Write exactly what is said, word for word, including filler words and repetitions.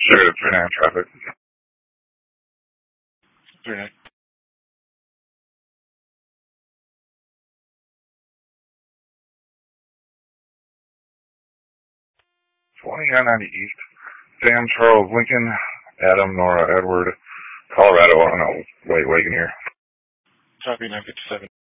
Sure, three nine traffic. three nine. twenty-nine ninety East. Sam, Charles, Lincoln, Adam, Nora, Edward, Colorado. Oh no, wait, wait, here. Copy nine fifty-seven.